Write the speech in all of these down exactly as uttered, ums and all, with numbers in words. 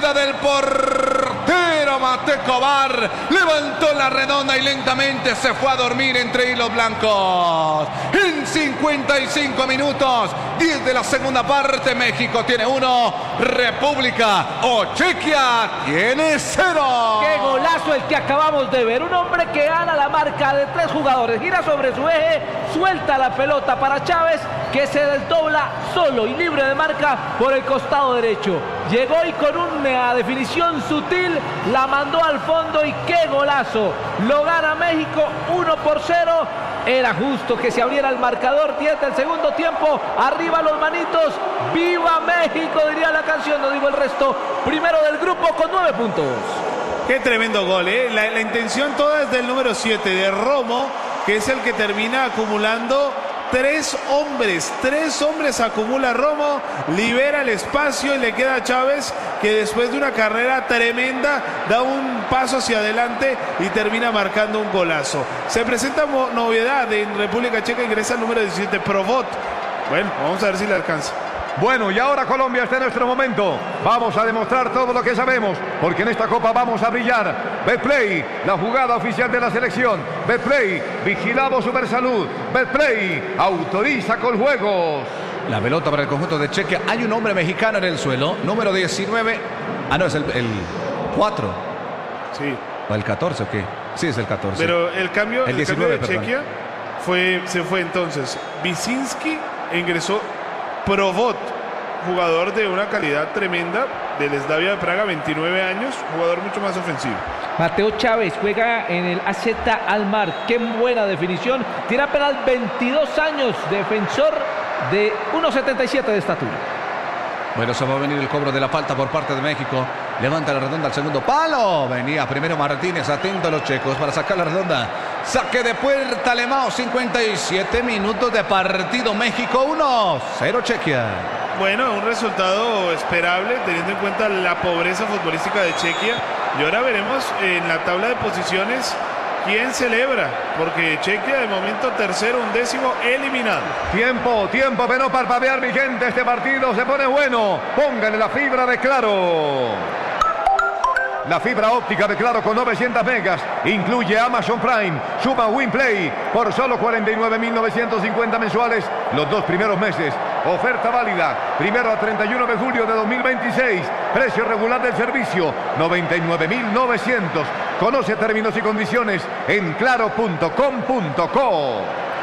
caída del portero Matej Kovar. Levantó la redonda y lentamente se fue a dormir entre hilos blancos. En cincuenta y cinco minutos, diez de la segunda parte, México tiene uno, República o Chequia tiene cero. ¡Qué golazo el que acabamos de ver! Un hombre que gana la marca de tres jugadores, gira sobre su eje, suelta la pelota para Chávez, que se desdobla solo y libre de marca por el costado derecho. Llegó y con una definición sutil la mandó al fondo y ¡qué golazo! Lo gana México uno por cero. Era justo que se abriera el marcador. diez del segundo tiempo. Arriba los manitos. ¡Viva México! Diría la canción, no digo el resto. Primero del grupo con nueve puntos. Qué tremendo gol, ¿eh? La, la intención toda es del número siete, de Romo, que es el que termina acumulando tres hombres. Tres hombres acumula Romo, libera el espacio y le queda a Chávez, que después de una carrera tremenda da un paso hacia adelante y termina marcando un golazo. Se presenta novedad en República Checa, ingresa el número diecisiete, Provot. Bueno, vamos a ver si le alcanza. Bueno, y ahora Colombia está en nuestro momento. Vamos a demostrar todo lo que sabemos, porque en esta Copa vamos a brillar. Betplay, la jugada oficial de la selección. Betplay, vigilamos Supersalud. Betplay, autoriza con juegos. La pelota para el conjunto de Chequia. Hay un hombre mexicano en el suelo, número diecinueve. Ah, no, es el, el cuatro. Sí. ¿O el catorce o qué? Sí, es el catorce. Pero el cambio, el diecinueve, el cambio de Chequia fue, se fue entonces. Visinski ingresó Provot, jugador de una calidad tremenda, del Slavia de Praga, veintinueve años, jugador mucho más ofensivo. Mateo Chávez juega en el A Z Almar. Qué buena definición. Tiene apenas veintidós años, defensor de uno setenta y siete de estatura. Bueno, se va a venir el cobro de la falta por parte de México. Levanta la redonda al segundo palo. Venía primero Martínez, atento a los checos para sacar la redonda. Saque de puerta Alemão, cincuenta y siete minutos de partido. México uno, cero Chequia. Bueno, un resultado esperable teniendo en cuenta la pobreza futbolística de Chequia. Y ahora veremos en la tabla de posiciones quién celebra, porque Chequia de momento tercero, undécimo, eliminado. Tiempo, tiempo de no parpadear, mi gente. Este partido se pone bueno. Pónganle la fibra de Claro. La fibra óptica de Claro con novecientos megas incluye Amazon Prime, Suma Winplay por solo cuarenta y nueve mil novecientos cincuenta mensuales los dos primeros meses. Oferta válida primero a treinta y uno de julio de dos mil veintiséis. Precio regular del servicio noventa y nueve mil novecientos. Conoce términos y condiciones en claro punto com punto co.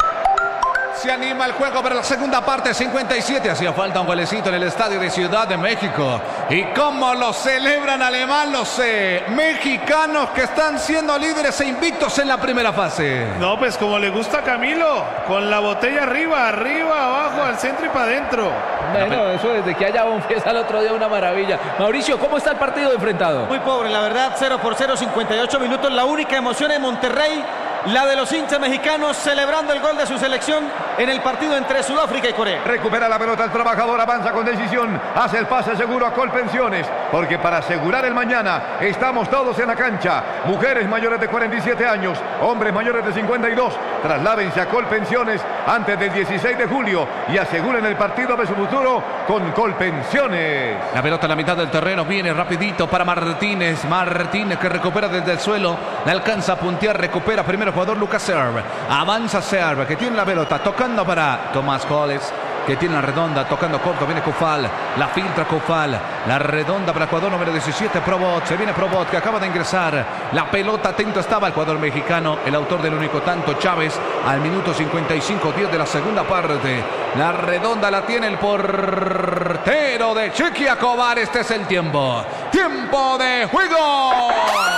Se anima el juego para la segunda parte, cincuenta y siete. Hacía falta un golecito en el estadio de Ciudad de México. ¿Y cómo lo celebran, Alemán? Los eh, mexicanos que están siendo líderes e invictos en la primera fase. No, pues como le gusta a Camilo, con la botella arriba, arriba, abajo, al centro y para adentro. Bueno, eso desde que haya un fiesta el otro día, una maravilla. Mauricio, ¿cómo está el partido enfrentado? Muy pobre, la verdad, cero por cero, cincuenta y ocho minutos. La única emoción en Monterrey, la de los hinchas mexicanos celebrando el gol de su selección en el partido entre Sudáfrica y Corea. Recupera la pelota el trabajador, avanza con decisión, hace el pase seguro a Colpensiones, porque para asegurar el mañana estamos todos en la cancha. Mujeres mayores de cuarenta y siete años, hombres mayores de cincuenta y dos, trasládense a Colpensiones antes del dieciséis de julio y aseguren el partido de su futuro con Colpensiones. La pelota en la mitad del terreno, viene rapidito para Martínez. Martínez que recupera desde el suelo, le alcanza a puntear, recupera primero jugador Lucas Serve, avanza Serve que tiene la pelota, tocando para Tomás Coles, que tiene la redonda, tocando corto, viene Cufal, la filtra Cufal, la redonda para el jugador número diecisiete, Provot, se viene Provot que acaba de ingresar, la pelota, atento estaba el jugador mexicano, el autor del único tanto, Chávez, al minuto cincuenta y cinco, diez de la segunda parte, la redonda la tiene el portero de Chequia Kovar. Este es el tiempo, tiempo de juego.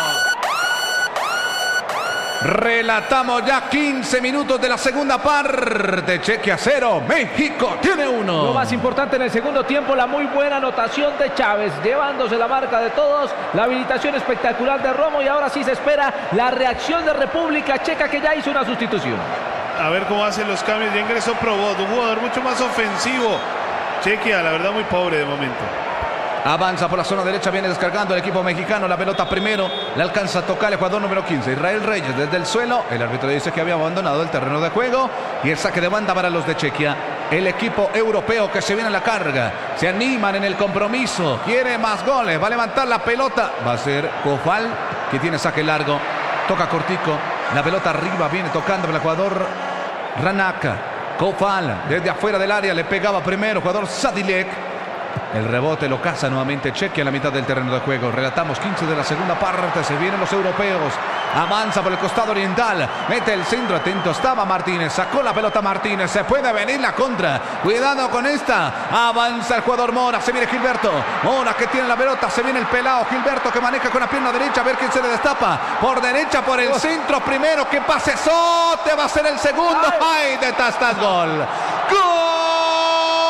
Relatamos ya quince minutos de la segunda parte. Chequia cero, México tiene uno. Lo más importante en el segundo tiempo, la muy buena anotación de Chávez, llevándose la marca de todos, la habilitación espectacular de Romo, y ahora sí se espera la reacción de República Checa, que ya hizo una sustitución. A ver cómo hacen los cambios. Ya ingresó Provot, un jugador mucho más ofensivo. Chequia, la verdad, muy pobre de momento. Avanza por la zona derecha, viene descargando el equipo mexicano. La pelota primero, le alcanza a tocar el jugador número quince, Israel Reyes, desde el suelo. El árbitro dice que había abandonado el terreno de juego. Y el saque de banda para los de Chequia. el equipo europeo que se viene a la carga. Se animan en el compromiso. Quiere más goles. Va a levantar la pelota. Va a ser Cofal, que tiene saque largo. Toca cortico. La pelota arriba. Viene tocando el jugador Ranaka. Cofal desde afuera del área. Le pegaba primero. Jugador Sadilek. El rebote lo caza nuevamente Chequia en la mitad del terreno de juego. Relatamos quince de la segunda parte. Se vienen los europeos. Avanza por el costado oriental. Mete el centro. Atento estaba Martínez. Sacó la pelota Martínez. Se puede venir la contra. Cuidado con esta. Avanza el jugador Mora. Se viene Gilberto. Mora que tiene la pelota. Se viene el pelado. Gilberto que maneja con la pierna derecha. A ver quién se le destapa. Por derecha, por el centro. Primero que pase Sote. Va a ser el segundo. ¡Ay! De Tastas. Gol. ¡Gol!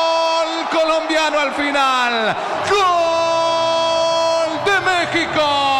Colombiano al final. ¡Gol de México!